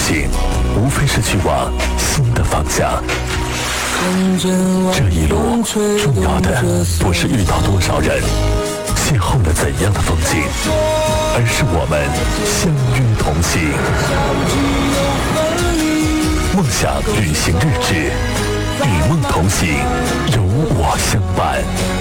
行，无非是去往新的方向。这一路重要的不是遇到多少人，邂逅了怎样的风景，而是我们相约同行。梦想旅行日志，与梦同行，有我相伴。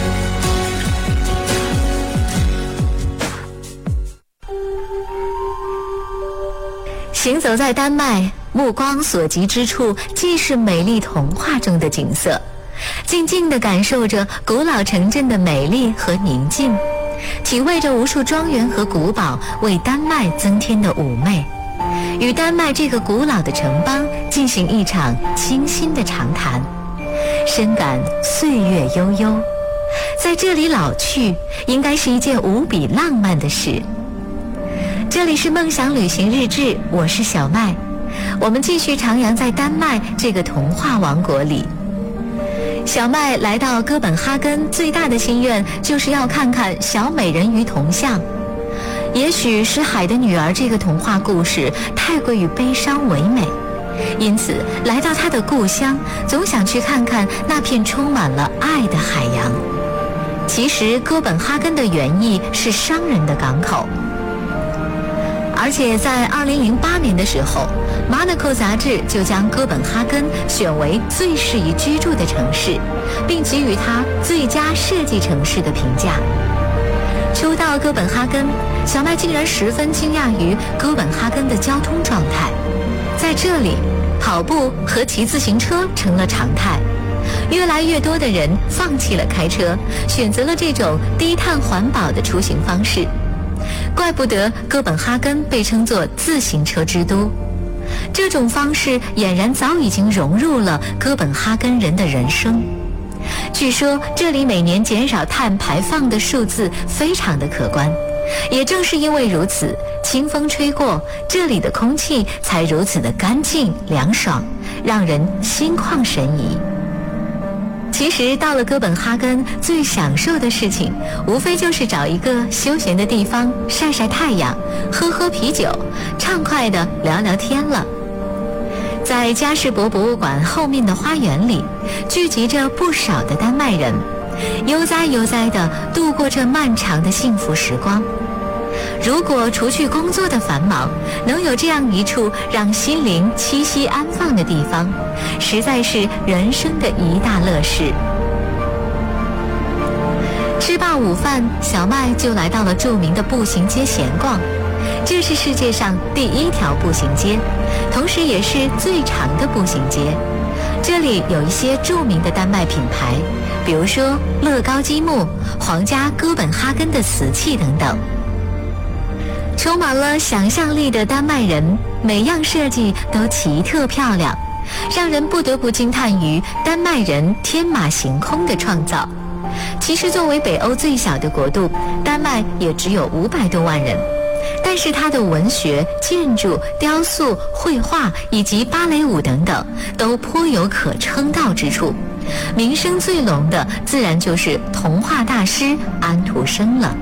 行走在丹麦，目光所及之处既是美丽童话中的景色，静静地感受着古老城镇的美丽和宁静，体味着无数庄园和古堡为丹麦增添的妩媚，与丹麦这个古老的城邦进行一场清新的长谈，深感岁月悠悠，在这里老去应该是一件无比浪漫的事。这里是梦想旅行日志，我是小麦，我们继续徜徉在丹麦这个童话王国里。小麦来到哥本哈根，最大的心愿就是要看看小美人鱼铜像。也许是《海的女儿》这个童话故事太过于悲伤唯美，因此来到她的故乡，总想去看看那片充满了爱的海洋。其实哥本哈根的原意是商人的港口，而且在2008年的时候，Monaco 杂志就将哥本哈根选为最适宜居住的城市，并给予它最佳设计城市的评价。初到哥本哈根，小麦竟然十分惊讶于哥本哈根的交通状态。在这里，跑步和骑自行车成了常态，越来越多的人放弃了开车，选择了这种低碳环保的出行方式。怪不得哥本哈根被称作自行车之都，这种方式俨然早已经融入了哥本哈根人的人生。据说这里每年减少碳排放的数字非常的可观，也正是因为如此，清风吹过，这里的空气才如此的干净凉爽，让人心旷神怡。其实到了哥本哈根，最享受的事情无非就是找一个休闲的地方晒晒太阳，喝喝啤酒，畅快地聊聊天了。在加士伯博物馆后面的花园里，聚集着不少的丹麦人，悠哉悠哉地度过这漫长的幸福时光。如果除去工作的繁忙，能有这样一处让心灵栖息安放的地方，实在是人生的一大乐事。吃罢午饭，小麦就来到了著名的步行街闲逛。这是世界上第1条步行街，同时也是最长的步行街。这里有一些著名的丹麦品牌，比如说乐高积木、皇家哥本哈根的瓷器等等。充满了想象力的丹麦人，每样设计都奇特漂亮，让人不得不惊叹于丹麦人天马行空的创造。其实作为北欧最小的国度，丹麦也只有500多万人，但是它的文学、建筑、雕塑、绘画以及芭蕾舞等等都颇有可称道之处，名声最隆的自然就是童话大师安徒生了。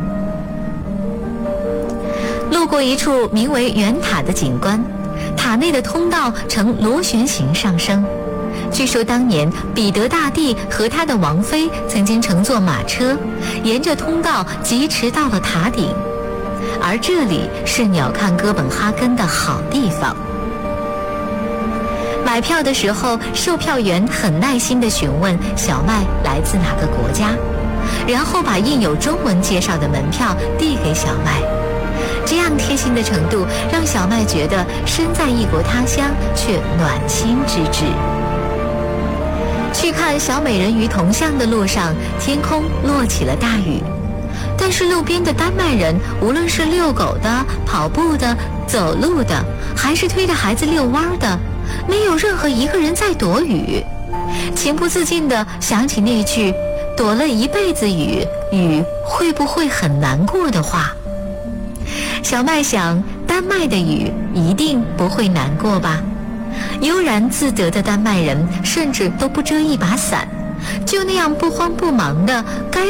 路过一处名为圆塔的景观，塔内的通道呈螺旋形上升。据说当年彼得大帝和他的王妃曾经乘坐马车，沿着通道疾驰到了塔顶，而这里是鸟瞰哥本哈根的好地方。买票的时候，售票员很耐心地询问小麦来自哪个国家，然后把印有中文介绍的门票递给小麦。这样贴心的程度，让小麦觉得身在异国他乡却暖心之至。去看小美人鱼铜像的路上，天空落起了大雨，但是路边的丹麦人，无论是遛狗的、跑步的、走路的，还是推着孩子遛弯的，没有任何一个人在躲雨。情不自禁地想起那句躲了一辈子雨，雨会不会很难过的话。小麦想，丹麦的雨一定不会难过吧。悠然自得的丹麦人甚至都不遮一把伞，就那样不慌不忙的该